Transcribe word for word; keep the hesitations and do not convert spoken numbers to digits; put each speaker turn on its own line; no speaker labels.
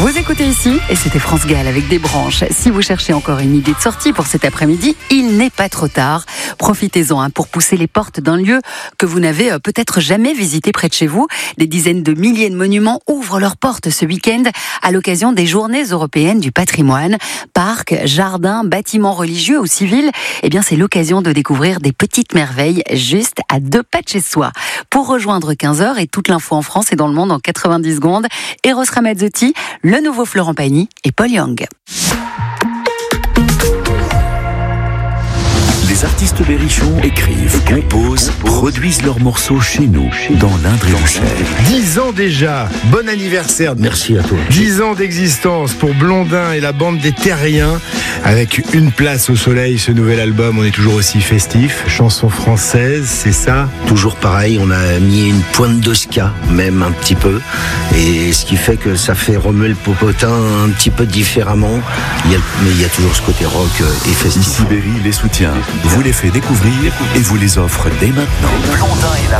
Vous écoutez ici, et c'était France Gall avec des branches. Si vous cherchez encore une idée de sortie pour cet après-midi, il n'est pas trop tard. Profitez-en hein, pour pousser les portes d'un lieu que vous n'avez euh, peut-être jamais visité près de chez vous. Des dizaines de milliers de monuments ouvrent leurs portes ce week-end à l'occasion des Journées européennes du patrimoine. Parcs, jardins, bâtiments religieux ou civils, eh bien c'est l'occasion de découvrir des petites merveilles juste à deux pas de chez soi. Pour rejoindre quinze heures et toute l'info en France et dans le monde en quatre-vingt-dix secondes, Eros Ramazzotti, le nouveau Florent Pagny et Paul Young.
Les artistes berrichons écrivent, composent, produisent leurs morceaux chez nous, dans l'Indre-et-Lochère.
Dix ans déjà, bon anniversaire.
Merci à toi.
Dix ans d'existence pour Blondin et la bande des Terriens. Avec une place au soleil, ce nouvel album, on est toujours aussi festif. Chanson française, c'est ça?
Toujours pareil, on a mis une pointe de ska, même un petit peu. Et ce qui fait que ça fait remuer le popotin un petit peu différemment. Il y a, mais il y a toujours ce côté rock et festif.
Ici Berry les soutient, vous les fait découvrir et vous les offre dès maintenant. Blondin et la